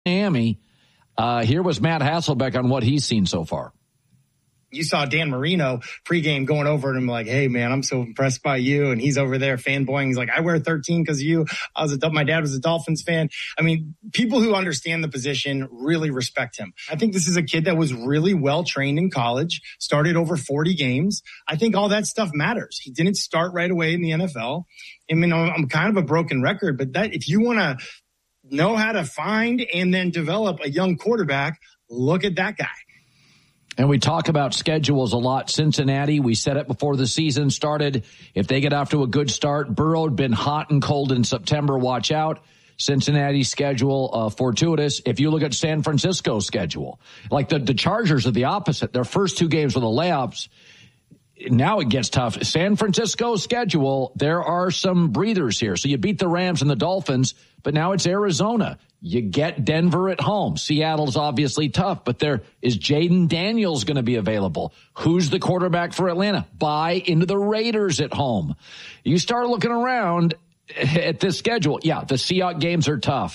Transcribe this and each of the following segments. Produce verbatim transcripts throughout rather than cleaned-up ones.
Miami. Uh, here was Matt Hasselbeck on what he's seen so far. You saw Dan Marino pregame going over to him like, hey, man, I'm so impressed by you. And he's over there fanboying. He's like, I wear thirteen because of you. I was a, my dad was a Dolphins fan. I mean, people who understand the position really respect him. I think this is a kid that was really well trained in college, started over forty games. I think all that stuff matters. He didn't start right away in the N F L. I mean, I'm kind of a broken record, but that if you want to know how to find and then develop a young quarterback, look at that guy. And we talk about schedules a lot. Cincinnati, we said it before the season started. If they get off to a good start, Burrow had been hot and cold in September. Watch out. Cincinnati's schedule, uh, fortuitous. If you look at San Francisco's schedule, like the, the Chargers are the opposite. Their first two games were the layups. Now it gets tough. San Francisco's schedule, there are some breathers here. So you beat the Rams and the Dolphins, but now it's Arizona. You get Denver at home. Seattle's obviously tough, but there is Jaden Daniels going to be available. Who's the quarterback for Atlanta? Buy into the Raiders at home. You start looking around at this schedule. Yeah, the Seahawks games are tough.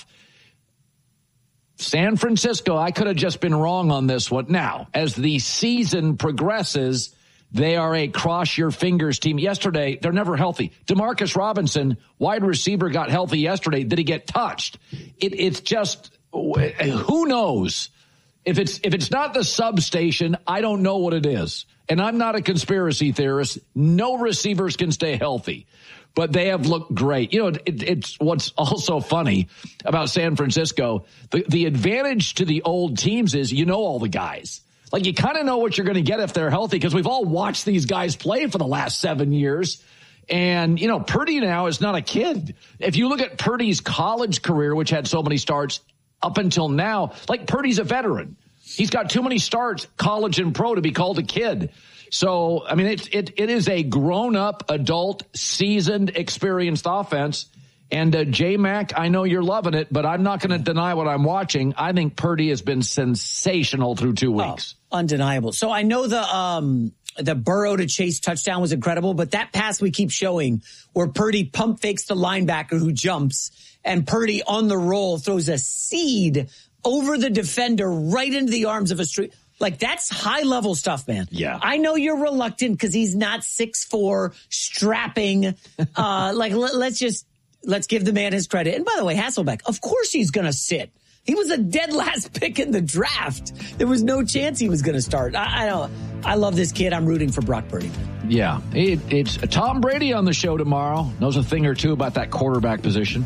San Francisco, I could have just been wrong on this one. Now, as the season progresses, they are a cross-your-fingers team. Yesterday, they're never healthy. Demarcus Robinson, wide receiver, got healthy yesterday. Did he get touched? It, it's just, who knows? If it's if it's not the substation, I don't know what it is. And I'm not a conspiracy theorist. No receivers can stay healthy. But they have looked great. You know, it, it's what's also funny about San Francisco. The, the advantage to the old teams is you know all the guys. Like, you kind of know what you're going to get if they're healthy because we've all watched these guys play for the last seven years. And, you know, Purdy now is not a kid. If you look at Purdy's college career, which had so many starts up until now, like Purdy's a veteran. He's got too many starts, college and pro, to be called a kid. So, I mean, it, it, it is a grown-up, adult, seasoned, experienced offense. And uh, J-Mac, I know you're loving it, but I'm not going to deny what I'm watching. I think Purdy has been sensational through two weeks. Oh, undeniable. So I know the um, the Burrow to Chase touchdown was incredible, but that pass we keep showing where Purdy pump fakes the linebacker who jumps, and Purdy on the roll throws a seed over the defender right into the arms of a street. Like, that's high-level stuff, man. Yeah. I know you're reluctant because he's not six foot four, strapping. uh, like, let, let's just... Let's give the man his credit. And by the way, Hasselbeck, of course he's going to sit. He was a dead last pick in the draft. There was no chance he was going to start. I, I don't. I love this kid. I'm rooting for Brock Purdy. Yeah, it, it's Tom Brady on the show tomorrow. Knows a thing or two about that quarterback position.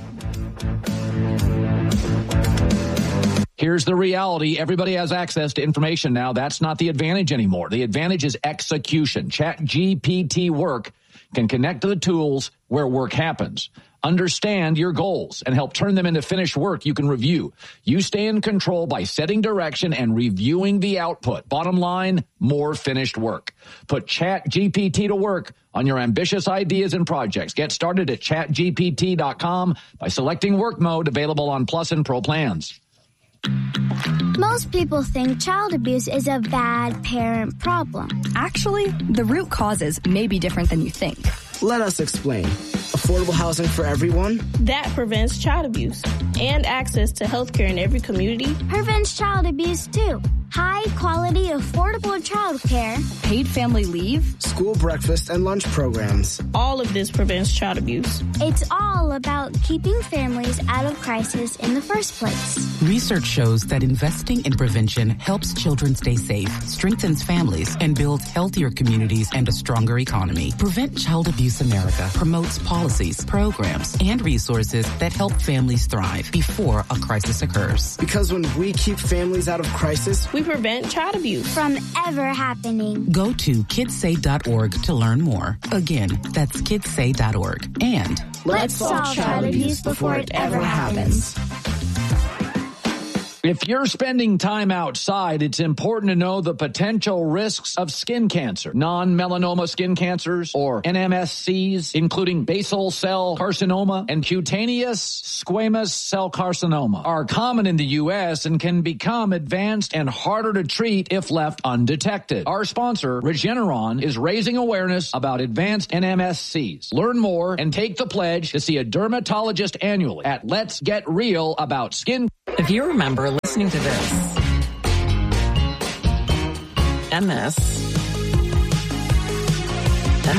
Here's the reality. Everybody has access to information now. That's not the advantage anymore. The advantage is execution. ChatGPT Work can connect to the tools where work happens. Understand your goals and help turn them into finished work you can review. You stay in control by setting direction and reviewing the output. Bottom line, more finished work. Put ChatGPT to work on your ambitious ideas and projects. Get started at chat G P T dot com by selecting work mode, available on Plus and Pro plans. Most people think child abuse is a bad parent problem. Actually, the root causes may be different than you think. Let us explain. Affordable housing for everyone? That prevents child abuse and access to health care in every community. Prevents child abuse, too. High quality, affordable child care. Paid family leave. School breakfast and lunch programs. All of this prevents child abuse. It's all about keeping families out of crisis in the first place. Research shows that investing in prevention helps children stay safe, strengthens families, and builds healthier communities and a stronger economy. Prevent Child Abuse America promotes policies, programs, and resources that help families thrive before a crisis occurs. Because when we keep families out of crisis, we prevent child abuse from ever happening. Go to kids say dot org to learn more. Again, that's kids say dot org. And let's solve child abuse before it ever happens. If you're spending time outside, it's important to know the potential risks of skin cancer. Non-melanoma skin cancers, or N M S Cs, including basal cell carcinoma and cutaneous squamous cell carcinoma, are common in the U S and can become advanced and harder to treat if left undetected. Our sponsor, Regeneron, is raising awareness about advanced N M S Cs. Learn more and take the pledge to see a dermatologist annually at Let's Get Real About Skin If you remember listening to this and this and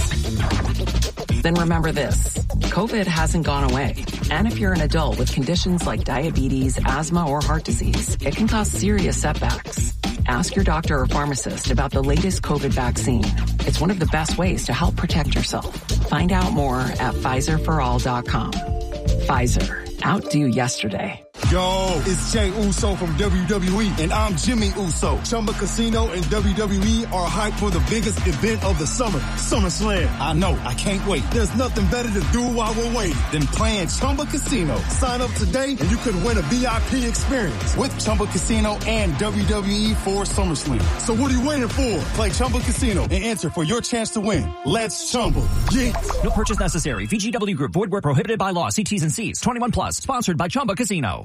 this, then remember this. COVID hasn't gone away. And if you're an adult with conditions like diabetes, asthma, or heart disease, it can cause serious setbacks. Ask your doctor or pharmacist about the latest COVID vaccine. It's one of the best ways to help protect yourself. Find out more at Pfizer for all dot com. Pfizer. Outdo yesterday. Yo, it's Jay Uso from W W E, and I'm Jimmy Uso. Chumba Casino and W W E are hyped for the biggest event of the summer, SummerSlam. I know, I can't wait. There's nothing better to do while we're waiting than playing Chumba Casino. Sign up today, and you could win a V I P experience with Chumba Casino and W W E for SummerSlam. So what are you waiting for? Play Chumba Casino and enter for your chance to win. Let's Chumba. Yeah. No purchase necessary. V G W Group. Void where prohibited by law. See T's and C's. twenty-one plus. Sponsored by Chumba Casino.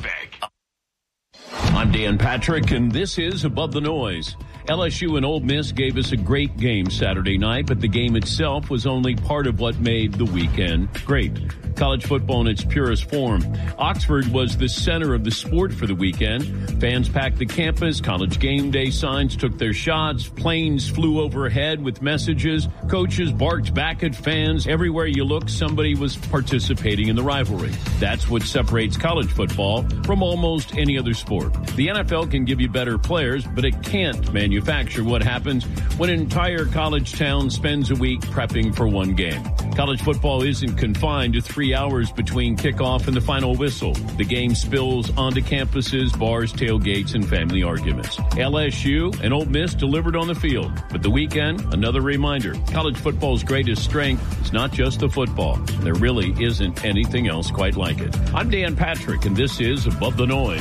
I'm Dan Patrick, and this is Above the Noise. L S U and Ole Miss gave us a great game Saturday night, but the game itself was only part of what made the weekend great. College football in its purest form. Oxford was the center of the sport for the weekend. Fans packed the campus, college game day signs took their shots, planes flew overhead with messages, coaches barked back at fans. Everywhere you look, somebody was participating in the rivalry. That's what separates college football from almost any other sport. The N F L can give you better players, but it can't manufacture what happens when an entire college town spends a week prepping for one game. College football isn't confined to three hours between kickoff and the final whistle. The game spills onto campuses, bars, tailgates, and family arguments. L S U and Ole Miss delivered on the field, but the weekend, another reminder, college football's greatest strength is not just the football. There really isn't anything else quite like it. I'm Dan Patrick, and this is Above the Noise.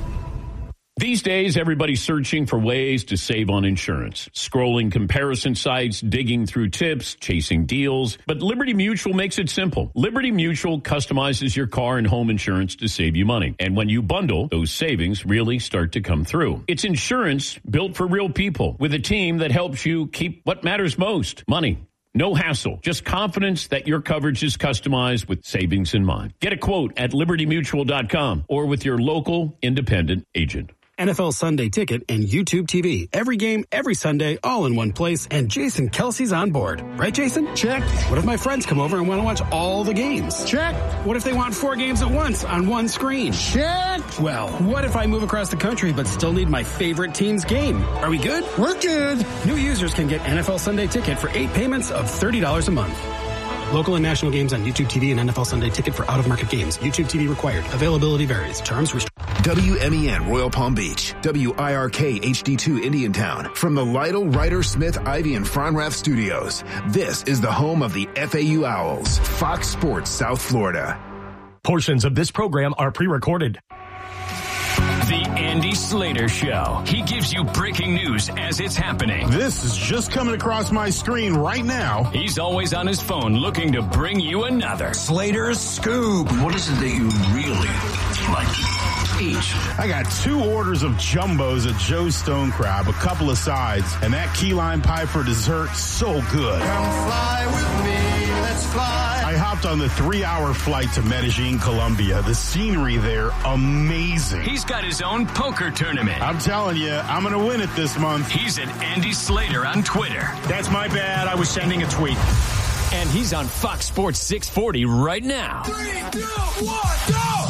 These days, everybody's searching for ways to save on insurance. Scrolling comparison sites, digging through tips, chasing deals. But Liberty Mutual makes it simple. Liberty Mutual customizes your car and home insurance to save you money. And when you bundle, those savings really start to come through. It's insurance built for real people with a team that helps you keep what matters most, money. No hassle, just confidence that your coverage is customized with savings in mind. Get a quote at liberty mutual dot com or with your local independent agent. N F L Sunday Ticket and YouTube T V. Every game, every Sunday, all in one place. And Jason Kelsey's on board. Right, Jason? Check. What if my friends come over and want to watch all the games? Check. What if they want four games at once on one screen? Check. Well, what if I move across the country but still need my favorite team's game? Are we good? We're good. New users can get N F L Sunday Ticket for eight payments of thirty dollars a month. Local and national games on YouTube T V and N F L Sunday Ticket for out-of-market games. YouTube T V required. Availability varies. Terms restricted. W M E N Royal Palm Beach. W I R K H D two Indiantown. From the Lytle, Ryder, Smith, Ivy, and Fronrath studios. This is the home of the F A U Owls. Fox Sports South Florida. Portions of this program are pre-recorded. The Andy Slater Show. He gives you breaking news as it's happening. This is just coming across my screen right now. He's always on his phone looking to bring you another Slater's Scoop. What is it that you really like to eat? I got two orders of jumbos at Joe's Stone Crab, a couple of sides, and that key lime pie for dessert, so good. Come fly with me, let's fly. I hopped on the three-hour flight to Medellin, Colombia. The scenery there, amazing. He's got his own poker tournament. I'm telling you, I'm going to win it this month. He's at Andy Slater on Twitter. That's my bad. I was sending a tweet. And he's on Fox Sports six forty right now. Three, two, one, go!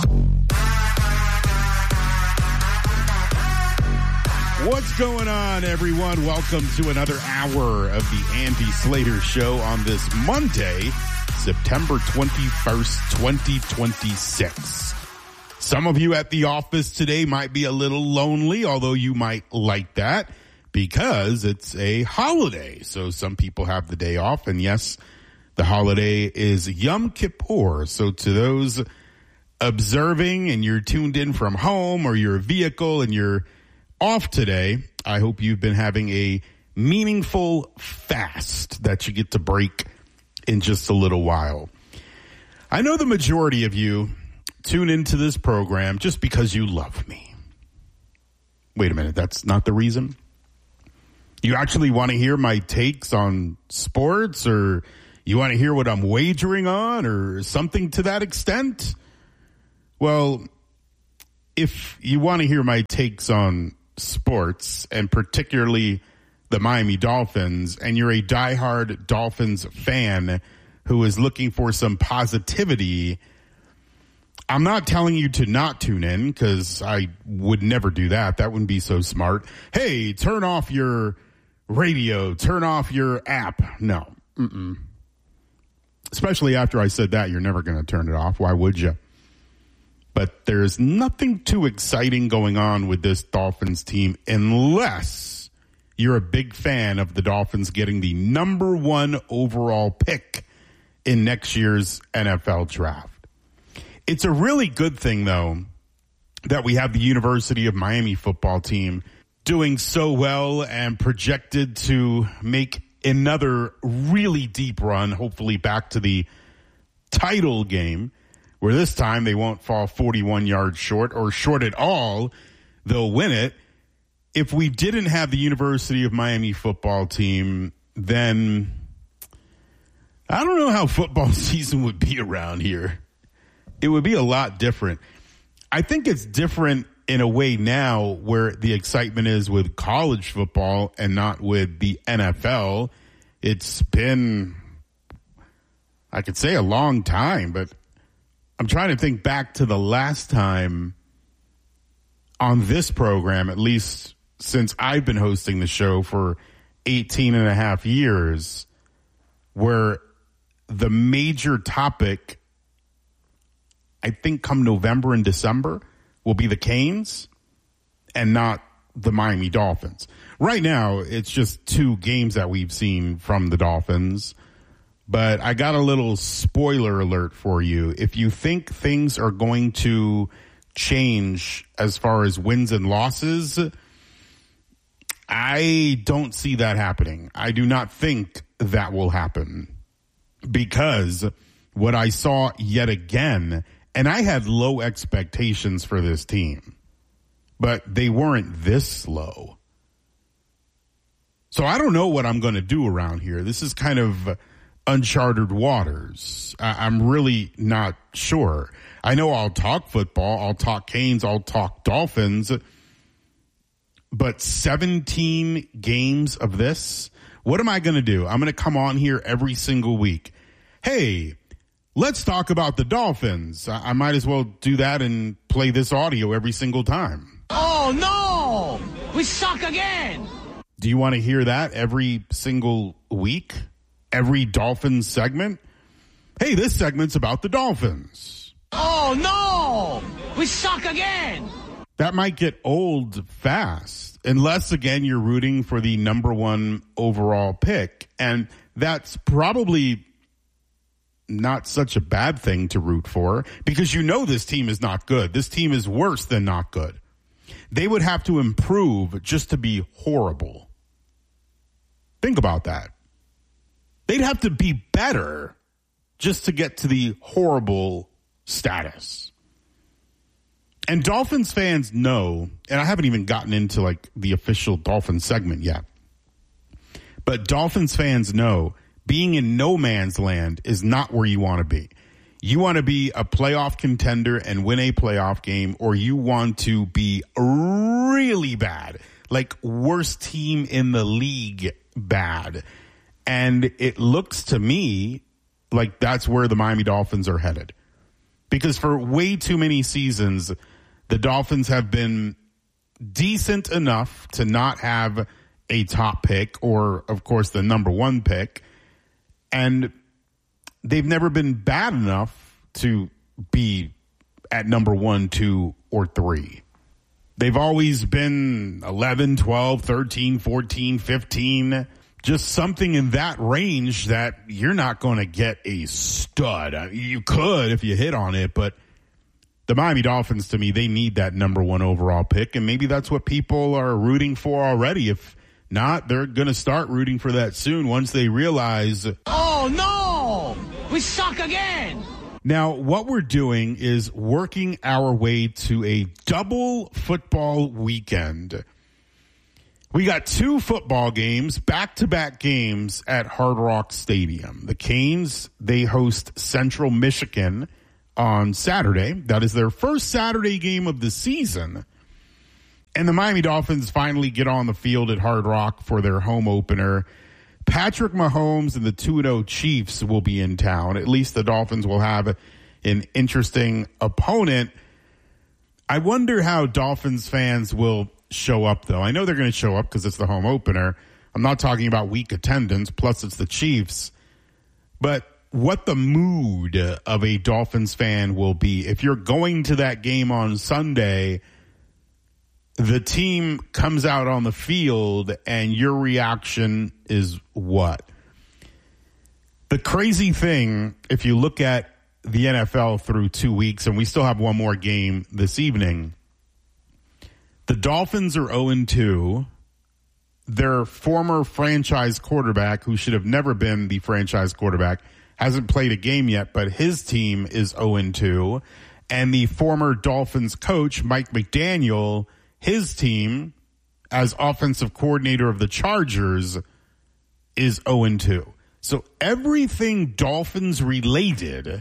What's going on, everyone? Welcome to another hour of the Andy Slater Show on this Monday, September twenty-first, twenty twenty-six. Some of you at the office today might be a little lonely, although you might like that because it's a holiday. So some people have the day off, and yes, the holiday is Yom Kippur. So to those observing and you're tuned in from home or your vehicle and you're off today, I hope you've been having a meaningful fast that you get to break in just a little while. I know the majority of you tune into this program just because you love me. Wait a minute, that's not the reason? You actually want to hear my takes on sports, or you want to hear what I'm wagering on, or something to that extent? Well, if you want to hear my takes on sports, and particularly the Miami Dolphins, and you're a diehard Dolphins fan who is looking for some positivity, I'm not telling you to not tune in, because I would never do that. That wouldn't be so smart. Hey, turn off your radio, turn off your app. No. Mm-mm. Especially after I said that, you're never going to turn it off. Why would you? But there's nothing too exciting going on with this Dolphins team unless you're a big fan of the Dolphins getting the number one overall pick in next year's N F L draft. It's a really good thing, though, that we have the University of Miami football team doing so well and projected to make another really deep run, hopefully back to the title game, where this time they won't fall forty-one yards short or short at all. They'll win it. If we didn't have the University of Miami football team, then I don't know how football season would be around here. It would be a lot different. I think it's different in a way now where the excitement is with college football and not with the N F L. It's been, I could say, a long time, but I'm trying to think back to the last time on this program, at least since I've been hosting the show for eighteen and a half years, where the major topic, I think come November and December, will be the Canes and not the Miami Dolphins. Right now, it's just two games that we've seen from the Dolphins. But I got a little spoiler alert for you. If you think things are going to change as far as wins and losses, I don't see that happening. I do not think that will happen, because what I saw yet again, and I had low expectations for this team, but they weren't this low. So I don't know what I'm going to do around here. This is kind of uncharted waters. I- I'm really not sure. I know I'll talk football, I'll talk Canes, I'll talk Dolphins, but seventeen games of this, what am I going to do? I'm going to come on here every single week. Hey, let's talk about the Dolphins. I, I might as well do that and play this audio every single time. Oh, no! We suck again! Do you want to hear that every single week? Every Dolphins segment? Hey, this segment's about the Dolphins. Oh, no! We suck again! That might get old fast, unless, again, you're rooting for the number one overall pick. And that's probably not such a bad thing to root for, because you know this team is not good. This team is worse than not good. They would have to improve just to be horrible. Think about that. They'd have to be better just to get to the horrible status. And Dolphins fans know, and I haven't even gotten into like the official Dolphins segment yet, but Dolphins fans know being in no man's land is not where you want to be. You want to be a playoff contender and win a playoff game, or you want to be really bad, like worst team in the league bad. And it looks to me like that's where the Miami Dolphins are headed. Because for way too many seasons, the Dolphins have been decent enough to not have a top pick or, of course, the number one pick. And they've never been bad enough to be at number one, two, or three. They've always been eleven, twelve, thirteen, fourteen, fifteen, just something in that range that you're not going to get a stud. You could if you hit on it, but the Miami Dolphins, to me, they need that number one overall pick, and maybe that's what people are rooting for already. If not, they're going to start rooting for that soon once they realize, oh, no! We suck again! Now, what we're doing is working our way to a double football weekend. We got two football games, back-to-back games at Hard Rock Stadium. The Canes, they host Central Michigan on Saturday. That is their first Saturday game of the season. And the Miami Dolphins finally get on the field at Hard Rock for their home opener. Patrick Mahomes and the two and oh Chiefs will be in town. At least the Dolphins will have an interesting opponent. I wonder how Dolphins fans will show up, though. I know they're going to show up because it's the home opener. I'm not talking about weak attendance, plus it's the Chiefs. But what the mood of a Dolphins fan will be if you're going to that game on Sunday, the team comes out on the field and your reaction is what? The crazy thing, if you look at the N F L through two weeks, and we still have one more game this evening, the Dolphins are oh and two. Their former franchise quarterback, who should have never been the franchise quarterback, hasn't played a game yet, but his team is oh and two. And the former Dolphins coach, Mike McDaniel, his team, as offensive coordinator of the Chargers, is oh and two. So everything Dolphins related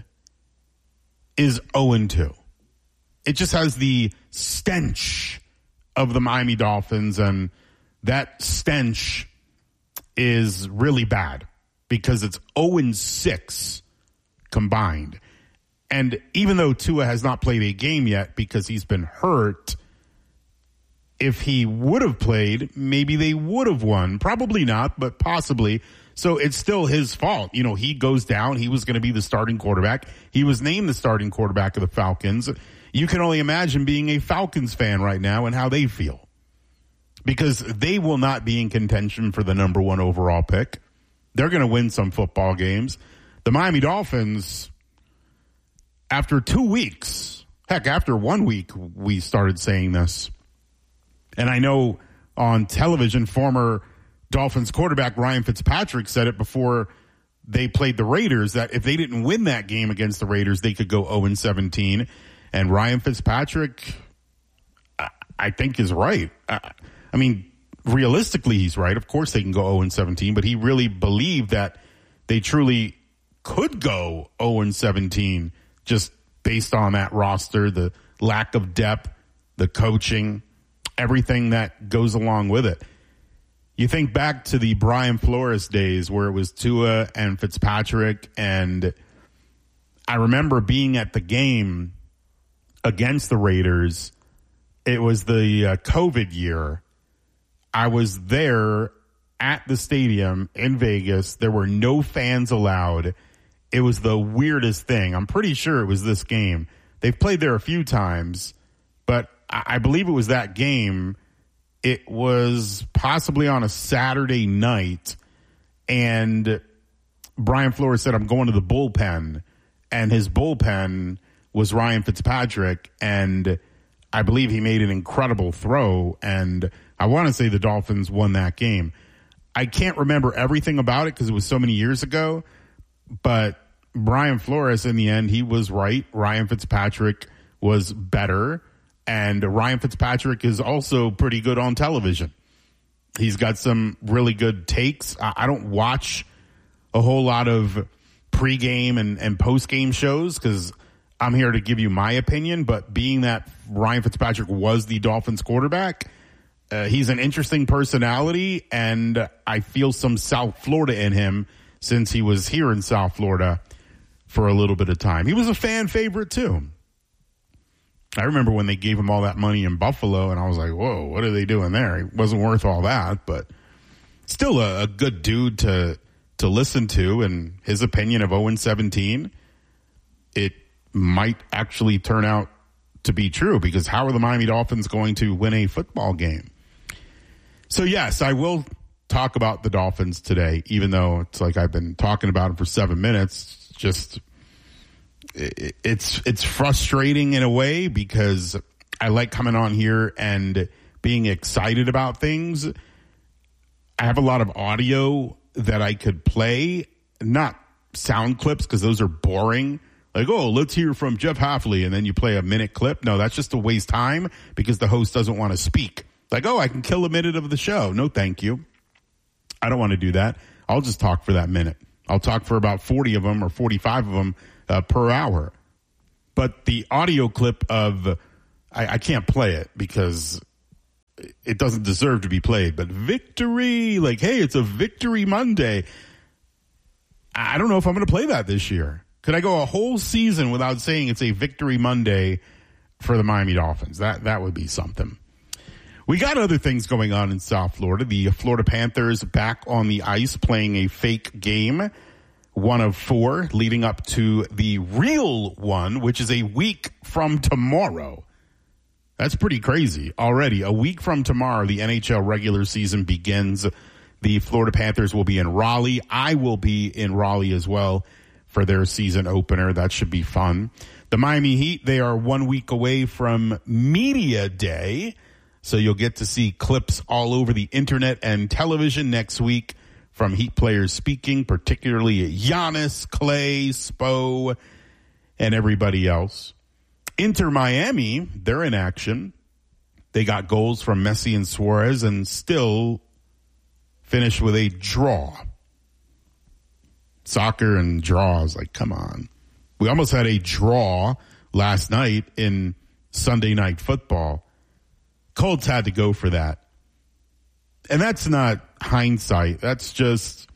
is oh and two. It just has the stench of the Miami Dolphins, and that stench is really bad because it's oh and six combined. And even though Tua has not played a game yet because he's been hurt, if he would have played, maybe they would have won. Probably not, but possibly. So it's still his fault. You know, he goes down. He was going to be the starting quarterback. He was named the starting quarterback of the Falcons. You can only imagine being a Falcons fan right now and how they feel, because they will not be in contention for the number one overall pick. They're going to win some football games. The Miami Dolphins, after two weeks, heck, after one week, we started saying this. And I know on television, former Dolphins quarterback Ryan Fitzpatrick said it before they played the Raiders, that if they didn't win that game against the Raiders, they could go oh and seventeen. And Ryan Fitzpatrick, I think, is right. I mean, realistically, he's right. Of course they can go oh and seventeen, but he really believed that they truly could go oh and seventeen just based on that roster, the lack of depth, the coaching, everything that goes along with it. You think back to the Brian Flores days where it was Tua and Fitzpatrick, and I remember being at the game against the Raiders. It was the uh, COVID year. I was there at the stadium in Vegas. There were no fans allowed. It was the weirdest thing. I'm pretty sure it was this game. They've played there a few times, but I believe it was that game. It was possibly on a Saturday night, and Brian Flores said, I'm going to the bullpen, and his bullpen was Ryan Fitzpatrick, and I believe he made an incredible throw, and I want to say the Dolphins won that game. I can't remember everything about it because it was so many years ago, but Brian Flores, in the end, he was right. Ryan Fitzpatrick was better. And Ryan Fitzpatrick is also pretty good on television. He's got some really good takes. I don't watch a whole lot of pregame and, and postgame shows because I'm here to give you my opinion. But being that Ryan Fitzpatrick was the Dolphins quarterback, uh, he's an interesting personality, and I feel some South Florida in him since he was here in South Florida for a little bit of time. He was a fan favorite, too. I remember when they gave him all that money in Buffalo, and I was like, whoa, what are they doing there? He wasn't worth all that, but still a, a good dude to to listen to, and his opinion of oh and seventeen, it might actually turn out to be true, because how are the Miami Dolphins going to win a football game? So, yes, I will talk about the Dolphins today, even though it's like I've been talking about them for seven minutes, just... It's it's frustrating in a way because I like coming on here and being excited about things. I have a lot of audio that I could play, not sound clips because those are boring. Like, oh, let's hear from Jeff Hafley, and then you play a minute clip. No, that's just a waste time because the host doesn't want to speak. Like, oh, I can kill a minute of the show. No, thank you. I don't want to do that. I'll just talk for that minute. I'll talk for about forty of them or forty-five of them Uh, per hour. But the audio clip of, I, I can't play it because it doesn't deserve to be played, but victory, like, hey, it's a victory Monday. I don't know if I'm going to play that this year. Could I go a whole season without saying it's a victory Monday for the Miami Dolphins? That that would be something. We got other things going on in South Florida. The Florida Panthers back on the ice playing a fake game, one of four, leading up to the real one, which is a week from tomorrow. That's pretty crazy already. A week from tomorrow, the N H L regular season begins. The Florida Panthers will be in Raleigh. I will be in Raleigh as well for their season opener. That should be fun. The Miami Heat, they are one week away from Media Day, so you'll get to see clips all over the internet and television next week from Heat players speaking, particularly Giannis, Clay, Spo, and everybody else. Inter Miami, they're in action. They got goals from Messi and Suarez and still finished with a draw. Soccer and draws, like, come on. We almost had a draw last night in Sunday Night Football. Colts had to go for that. And that's not hindsight. That's just,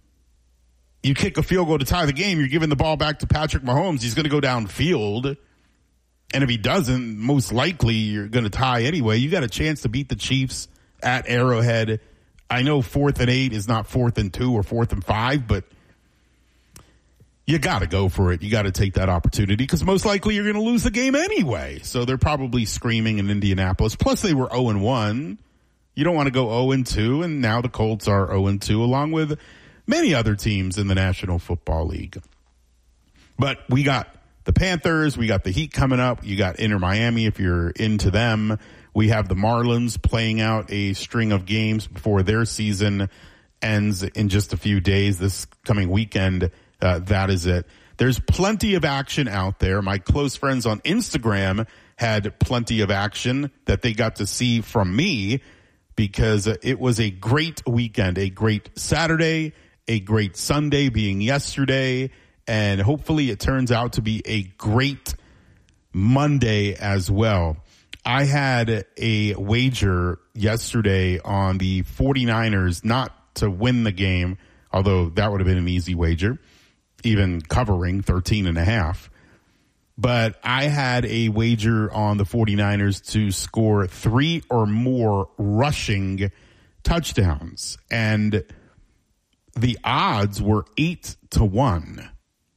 you kick a field goal to tie the game, you're giving the ball back to Patrick Mahomes. He's going to go downfield. And if he doesn't, most likely you're going to tie anyway. You got a chance to beat the Chiefs at Arrowhead. I know fourth and eight is not fourth and two or fourth and five, but you got to go for it. You got to take that opportunity because most likely you're going to lose the game anyway. So they're probably screaming in Indianapolis. Plus they were oh and one. You don't want to go oh and two, and now the Colts are oh and two along with many other teams in the National Football League. But we got the Panthers, we got the Heat coming up, you got Inter Miami if you're into them. We have the Marlins playing out a string of games before their season ends in just a few days. This coming weekend, uh, that is it. There's plenty of action out there. My close friends on Instagram had plenty of action that they got to see from me because it was a great weekend, a great Saturday, a great Sunday being yesterday, and hopefully it turns out to be a great Monday as well. I had a wager yesterday on the 49ers not to win the game, although that would have been an easy wager, even covering thirteen and a half. But I had a wager on the 49ers to score three or more rushing touchdowns, and the odds were eight to one.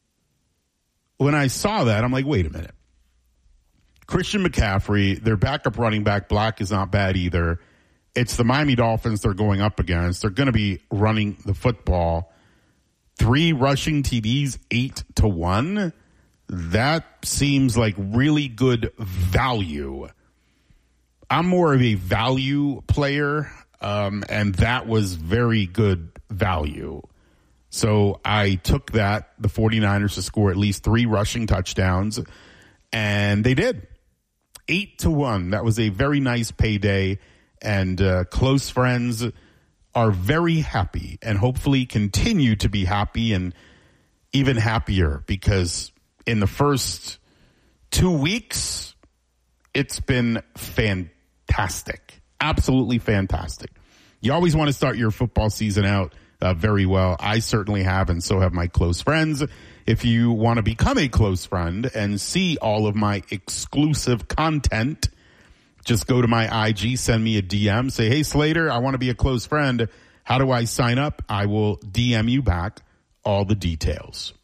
When I saw that, I'm like, wait a minute. Christian McCaffrey, their backup running back, Black, is not bad either. It's the Miami Dolphins they're going up against. They're going to be running the football. Three rushing T Ds, eight to one. That seems like really good value. I'm more of a value player, um, and that was very good value. So I took that, the 49ers to score at least three rushing touchdowns, and they did. Eight to one. That was a very nice payday, and uh, close friends are very happy and hopefully continue to be happy and even happier because in the first two weeks, it's been fantastic. Absolutely fantastic. You always want to start your football season out uh, very well. I certainly have, and so have my close friends. If you want to become a close friend and see all of my exclusive content, just go to my I G, send me a D M, say, hey, Slater, I want to be a close friend. How do I sign up? I will D M you back all the details.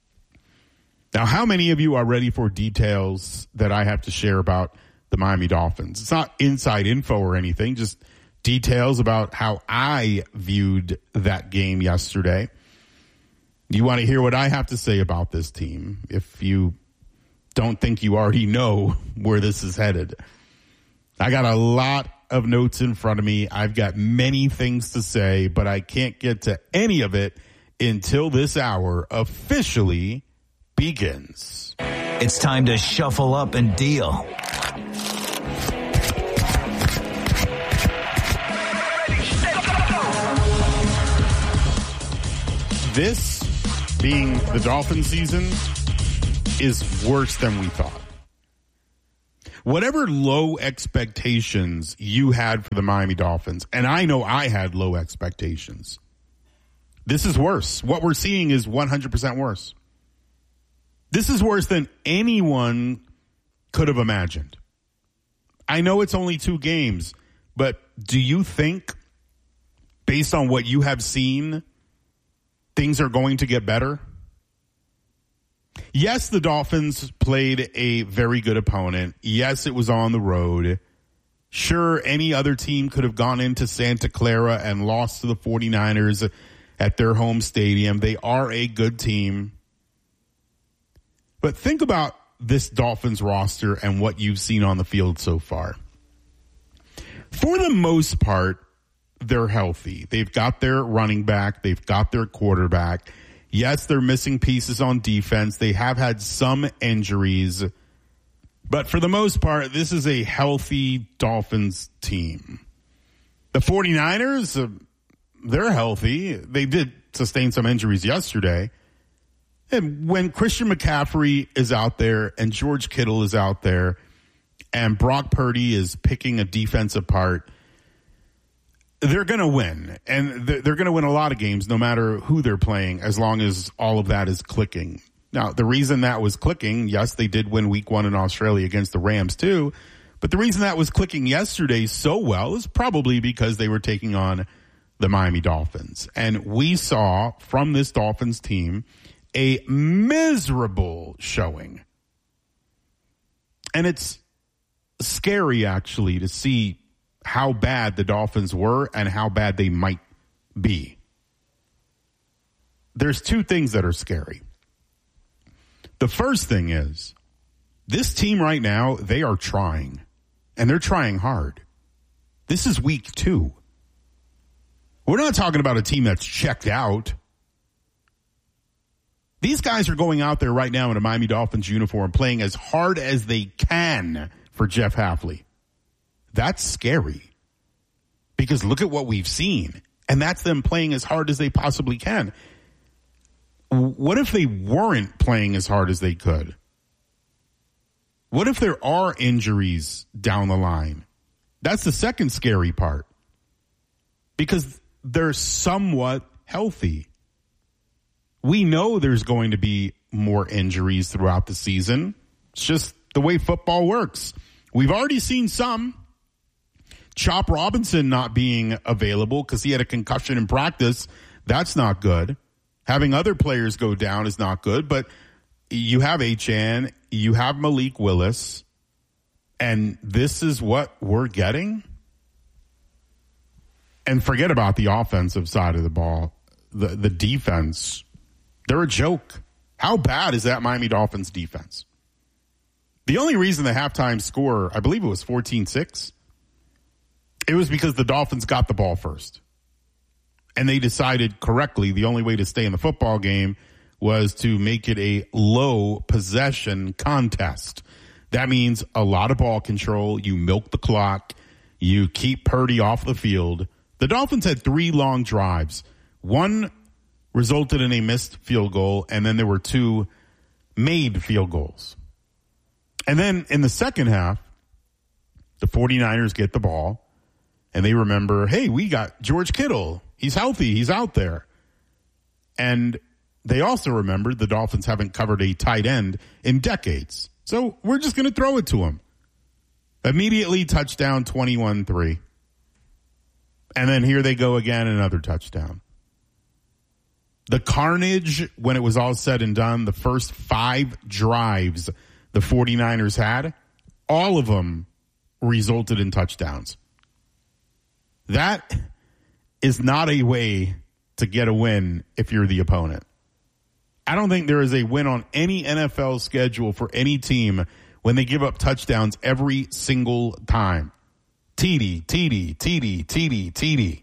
Now, how many of you are ready for details that I have to share about the Miami Dolphins? It's not inside info or anything, just details about how I viewed that game yesterday. You want to hear what I have to say about this team if you don't think you already know where this is headed. I got a lot of notes in front of me. I've got many things to say, but I can't get to any of it until this hour officially begins. It's time to shuffle up and deal. This being the Dolphin season, is worse than we thought. Whatever low expectations you had for the Miami Dolphins, and I know I had low expectations, this is worse. What we're seeing is one hundred percent worse. This is worse than anyone could have imagined. I know it's only two games, but do you think, based on what you have seen, things are going to get better? Yes, the Dolphins played a very good opponent. Yes, it was on the road. Sure, any other team could have gone into Santa Clara and lost to the 49ers at their home stadium. They are a good team. But think about this Dolphins roster and what you've seen on the field so far. For the most part, they're healthy. They've got their running back. They've got their quarterback. Yes, they're missing pieces on defense. They have had some injuries. But for the most part, this is a healthy Dolphins team. The 49ers, uh, they're healthy. They did sustain some injuries yesterday. And when Christian McCaffrey is out there and George Kittle is out there and Brock Purdy is picking a defense apart, they're going to win. And they're going to win a lot of games no matter who they're playing, as long as all of that is clicking. Now, the reason that was clicking, yes, they did win week one in Australia against the Rams too. But the reason that was clicking yesterday so well is probably because they were taking on the Miami Dolphins. And we saw from this Dolphins team a miserable showing. And it's scary, actually, to see how bad the Dolphins were and how bad they might be. There's two things that are scary. The first thing is, this team right now, they are trying. And they're trying hard. This is week two. We're not talking about a team that's checked out. These guys are going out there right now in a Miami Dolphins uniform playing as hard as they can for Jeff Hafley. That's scary. Because look at what we've seen. And that's them playing as hard as they possibly can. What if they weren't playing as hard as they could? What if there are injuries down the line? That's the second scary part. Because they're somewhat healthy. We know there's going to be more injuries throughout the season. It's just the way football works. We've already seen some. Chop Robinson not being available because he had a concussion in practice. That's not good. Having other players go down is not good. But you have Achane, you have Malik Willis, and this is what we're getting? And forget about the offensive side of the ball. The, the defense, they're a joke. How bad is that Miami Dolphins defense? The only reason the halftime score, I believe it was fourteen six, it was because the Dolphins got the ball first. And they decided correctly the only way to stay in the football game was to make it a low possession contest. That means a lot of ball control. You milk the clock. You keep Purdy off the field. The Dolphins had three long drives. One resulted in a missed field goal, and then there were two made field goals. And then in the second half, the 49ers get the ball, and they remember, hey, we got George Kittle. He's healthy. He's out there. And they also remembered the Dolphins haven't covered a tight end in decades. So we're just going to throw it to him. Immediately touchdown, twenty-one three. And then here they go again, another touchdown. The carnage, when it was all said and done, the first five drives the 49ers had, all of them resulted in touchdowns. That is not a way to get a win if you're the opponent. I don't think there is a win on any N F L schedule for any team when they give up touchdowns every single time. T D, T D, T D, T D, T D.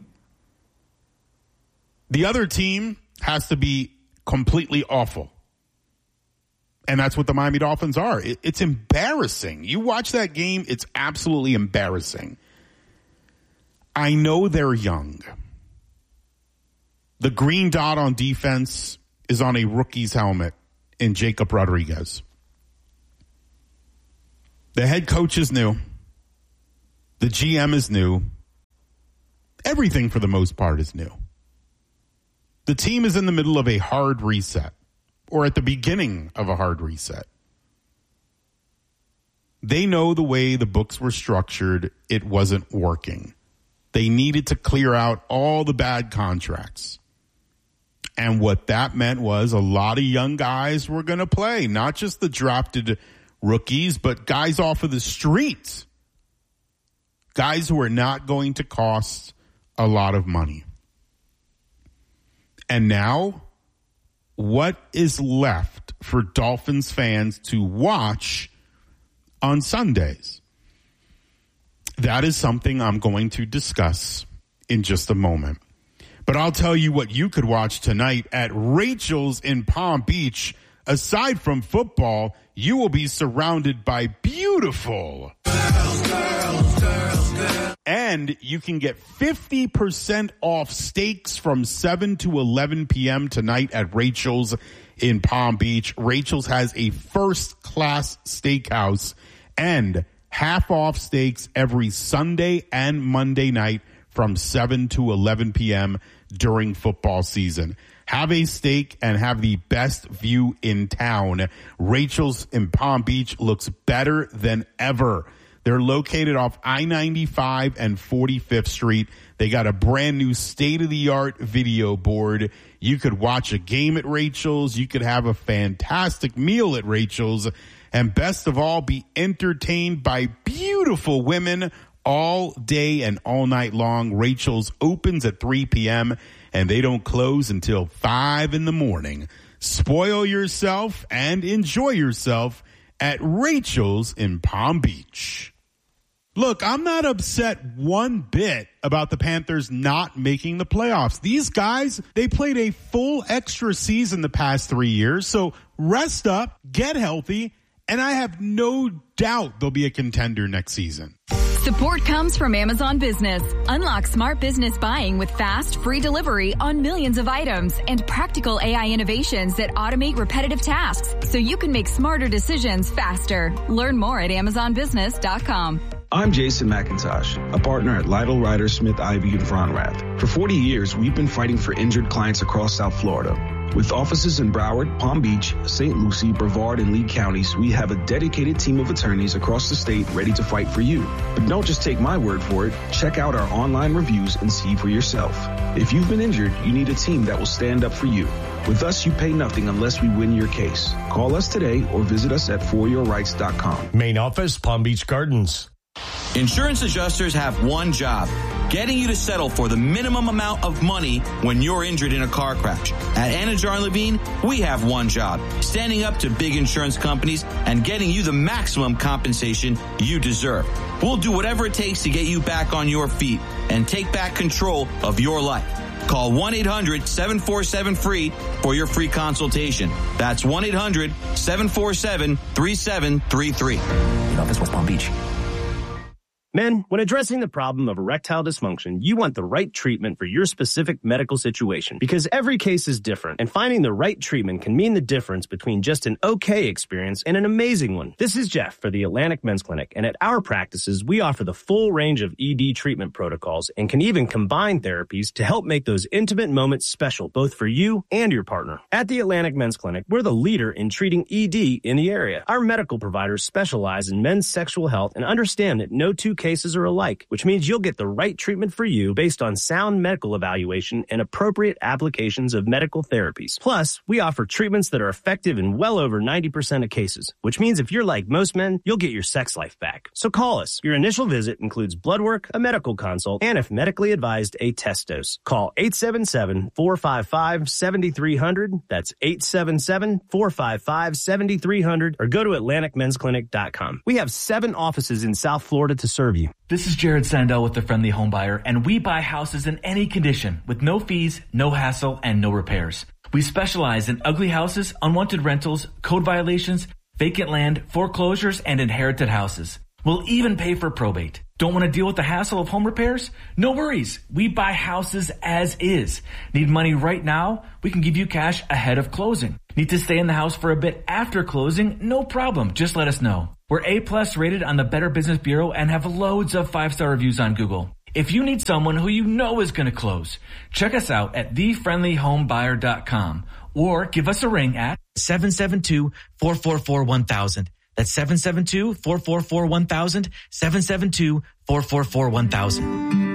The other team has to be completely awful. And that's what the Miami Dolphins are. It, it's embarrassing. You watch that game, it's absolutely embarrassing. I know they're young. The green dot on defense is on a rookie's helmet in Jacob Rodriguez. The head coach is new. The G M is new. Everything, for the most part, is new. The team is in the middle of a hard reset, or at the beginning of a hard reset. They know the way the books were structured, it wasn't working. They needed to clear out all the bad contracts. And what that meant was a lot of young guys were going to play, not just the drafted rookies, but guys off of the street. Guys who are not going to cost a lot of money. And now, what is left for Dolphins fans to watch on Sundays? That is something I'm going to discuss in just a moment. But I'll tell you what you could watch tonight at Rachel's in Palm Beach. Aside from football, you will be surrounded by beautiful girls, girls, girls, girls. And you can get fifty percent off steaks from seven to eleven p.m. tonight at Rachel's in Palm Beach. Rachel's has a first-class steakhouse and half off steaks every Sunday and Monday night from seven to eleven p.m. during football season. Have a steak and have the best view in town. Rachel's in Palm Beach looks better than ever. They're located off I ninety-five and forty-fifth Street. They got a brand new state-of-the-art video board. You could watch a game at Rachel's. You could have a fantastic meal at Rachel's. And best of all, be entertained by beautiful women all day and all night long. Rachel's opens at three p.m. and they don't close until five in the morning. Spoil yourself and enjoy yourself at Rachel's in Palm Beach. Look, I'm not upset one bit about the Panthers not making the playoffs. These guys, they played a full extra season the past three years. So rest up, get healthy, and I have no doubt they'll be a contender next season. Support comes from Amazon Business. Unlock smart business buying with fast, free delivery on millions of items and practical A I innovations that automate repetitive tasks so you can make smarter decisions faster. Learn more at amazon business dot com. I'm Jason McIntosh, a partner at Lytle, Ryder, Smith, Ivey, and Fronrath. For forty years, we've been fighting for injured clients across South Florida. With offices in Broward, Palm Beach, Saint Lucie, Brevard, and Lee counties, we have a dedicated team of attorneys across the state ready to fight for you. But don't just take my word for it. Check out our online reviews and see for yourself. If you've been injured, you need a team that will stand up for you. With us, you pay nothing unless we win your case. Call us today or visit us at for your rights dot com. Main office, Palm Beach Gardens. Insurance adjusters have one job, getting you to settle for the minimum amount of money when you're injured in a car crash. At Anajar and Levine, we have one job, standing up to big insurance companies and getting you the maximum compensation you deserve. We'll do whatever it takes to get you back on your feet and take back control of your life. Call one eight hundred seven four seven free for your free consultation. That's one eight hundred seven four seven three seven three three. In office, West Palm Beach. Men, when addressing the problem of erectile dysfunction, you want the right treatment for your specific medical situation because every case is different, and finding the right treatment can mean the difference between just an okay experience and an amazing one. This is Jeff for the Atlantic Men's Clinic, and at our practices, we offer the full range of E D treatment protocols and can even combine therapies to help make those intimate moments special, both for you and your partner. At the Atlantic Men's Clinic, we're the leader in treating E D in the area. Our medical providers specialize in men's sexual health and understand that no two cases are alike, which means you'll get the right treatment for you based on sound medical evaluation and appropriate applications of medical therapies. Plus, we offer treatments that are effective in well over ninety percent of cases, which means if you're like most men, you'll get your sex life back. So call us. Your initial visit includes blood work, a medical consult, and if medically advised, a test dose. Call eight seven seven, four five five, seven three zero zero. That's eight seven seven, four five five, seven three zero zero, or go to atlantic men's clinic dot com. We have seven offices in South Florida to serve you. This is Jared Sandell with The Friendly Home Buyer, and we buy houses in any condition with no fees, no hassle, and no repairs. We specialize in ugly houses, unwanted rentals, code violations, vacant land, foreclosures, and inherited houses. We'll even pay for probate. Don't want to deal with the hassle of home repairs? No worries. We buy houses as is. Need money right now? We can give you cash ahead of closing. Need to stay in the house for a bit after closing? No problem. Just let us know. We're A-plus rated on the Better Business Bureau and have loads of five-star reviews on Google. If you need someone who you know is going to close, check us out at the friendly home buyer dot com or give us a ring at seven seven two, four four four, one thousand. That's seven seven two, four four four, one thousand, seven seven two, four four four, one thousand.